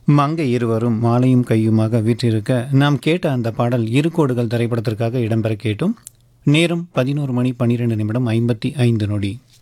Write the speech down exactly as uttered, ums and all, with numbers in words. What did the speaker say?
மங்கை இருவரும் மாலையும் கையுமாக வீற்றிருக்க நாம் கேட்ட அந்த பாடல் இரு கோடுகள் திரைப்படத்திற்காக இடம்பெற கேட்டோம். நேரம் பதினோரு மணி பன்னிரெண்டு நிமிடம் ஐம்பத்தி ஐந்து நொடி.